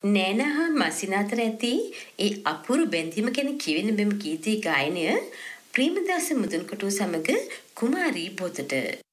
නෑනා හා මසින අතර ඇති ඒ අපූරු බැඳීම ගැන කියවෙන මෙම ගීතයේ ගායනය ප්‍රේමදාස මුදන්කොටුව සමග කුමාරී බෝතට.